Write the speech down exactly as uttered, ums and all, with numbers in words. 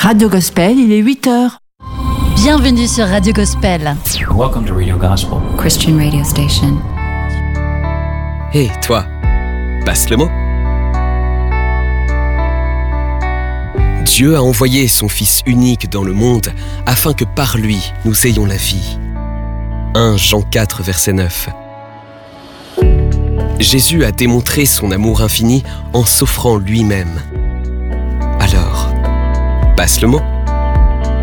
Radio Gospel, il est huit heures. Bienvenue sur Radio Gospel. Welcome to Radio Gospel, Christian radio station. Hé, hey, toi, passe le mot. Dieu a envoyé son Fils unique dans le monde afin que par lui, nous ayons la vie. premier Jean quatre, verset neuf. Jésus a démontré son amour infini en s'offrant lui-même. Alors, passe le mot.